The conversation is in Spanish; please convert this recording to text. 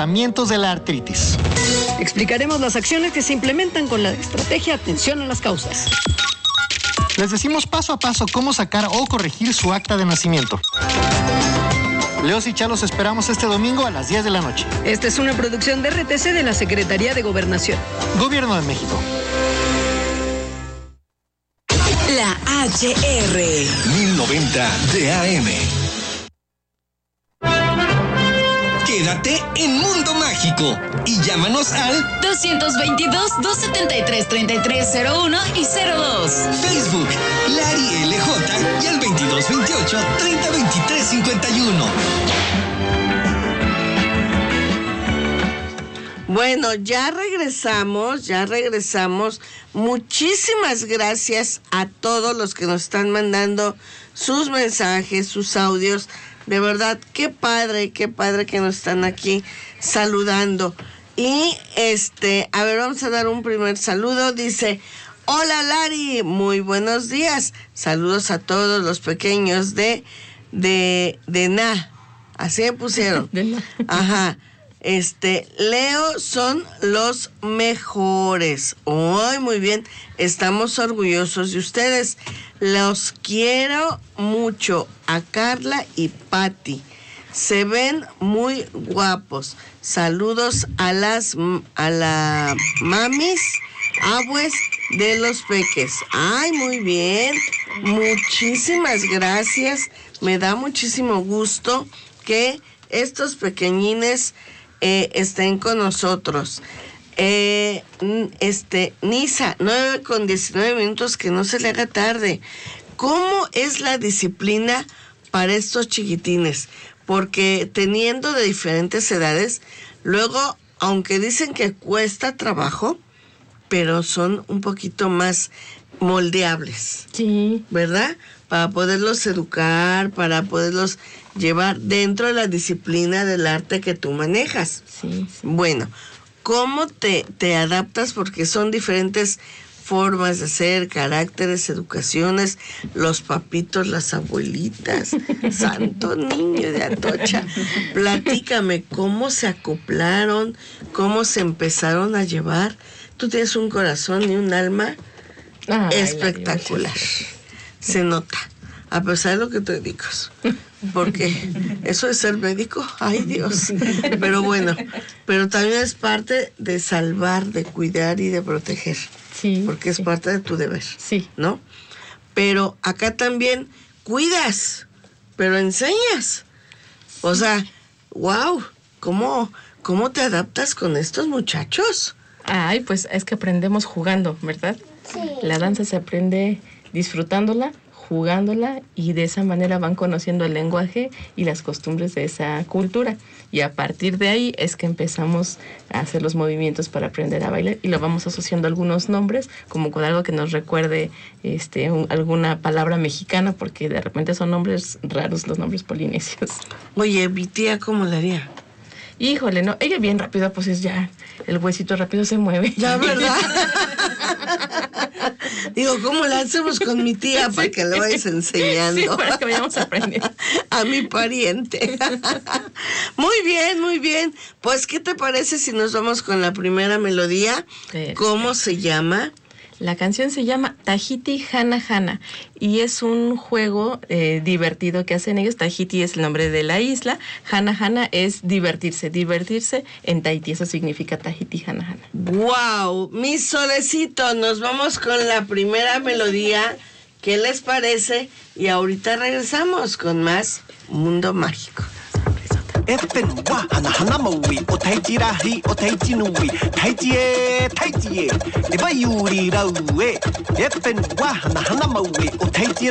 tratamientos de la artritis. Explicaremos las acciones que se implementan con la estrategia Atención a las Causas. Les decimos paso a paso cómo sacar o corregir su acta de nacimiento. Leos y Chalos esperamos este domingo a las 10 de la noche. Esta es una producción de RTC de la Secretaría de Gobernación. Gobierno de México. La HR 1090 de AM. Quédate en Mundo Mágico y llámanos al 222-273-3301 y 02. Facebook, Lari LJ y al 2228-302351. Bueno, ya regresamos. Muchísimas gracias a todos los que nos están mandando sus mensajes, sus audios. De verdad, qué padre que nos están aquí saludando. Y a ver, vamos a dar un primer saludo. Dice: hola Lari, muy buenos días. Saludos a todos los pequeños de Na. Así me pusieron. Ajá. Leo son los mejores. Ay, muy bien. Estamos orgullosos de ustedes. Los quiero mucho a Carla y Patti. Se ven muy guapos. Saludos a la mamis, abues de los peques. Ay, muy bien. Muchísimas gracias. Me da muchísimo gusto que estos pequeñines estén con nosotros. Nisa, 9:19, que no se le haga tarde. ¿Cómo es la disciplina para estos chiquitines? Porque teniendo de diferentes edades, luego, aunque dicen que cuesta trabajo, pero son un poquito más moldeables. Sí. ¿Verdad? Para poderlos educar, para poderlos llevar dentro de la disciplina del arte que tú manejas. Sí. Bueno, ¿cómo te adaptas? Porque son diferentes formas de ser, caracteres, educaciones, los papitos, las abuelitas, santo niño de Atocha. Platícame, ¿cómo se acoplaron? ¿Cómo se empezaron a llevar? Tú tienes un corazón y un alma espectacular. Se nota, a pesar de lo que te dedicas. Porque eso de ser médico, ay Dios. Pero bueno, pero también es parte de salvar, de cuidar y de proteger. Sí. Porque es parte de tu deber. Sí. ¿No? Pero acá también cuidas, pero enseñas. O sea, wow, ¿cómo te adaptas con estos muchachos? Ay, pues es que aprendemos jugando, ¿verdad? Sí. La danza se aprende disfrutándola, jugándola, y de esa manera van conociendo el lenguaje y las costumbres de esa cultura. Y a partir de ahí es que empezamos a hacer los movimientos para aprender a bailar, y lo vamos asociando a algunos nombres, como con algo que nos recuerde alguna palabra mexicana, porque de repente son nombres raros, los nombres polinesios. Oye, mi tía, ¿cómo le haría? Híjole, no, ella bien rápida, pues es ya, el huesito rápido se mueve. Ya, ¿verdad? Digo, ¿cómo la hacemos con mi tía para que lo vayas enseñando? Sí, para que vayamos aprendiendo. A mi pariente. Muy bien, muy bien. Pues, ¿qué te parece si nos vamos con la primera melodía? ¿Cómo se llama? La canción se llama Tahiti Hana Hana y es un juego divertido que hacen ellos. Tahiti es el nombre de la isla, Hana Hana es divertirse en Tahití, eso significa Tahiti Hana Hana. ¡Wow! Mi solecito, nos vamos con la primera melodía. ¿Qué les parece? Y ahorita regresamos con más Mundo Mágico. Epenwa hana hana maui o Tahiti rahi o Tahiti nui Tahiti e le bayuri raue Epenwa hana hana maui o Tahiti